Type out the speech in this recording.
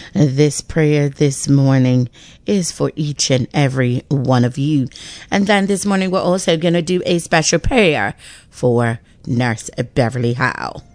This prayer this morning is for each and every one of you. And then this morning we're also going to do a special prayer for Nurse Beverly Howe.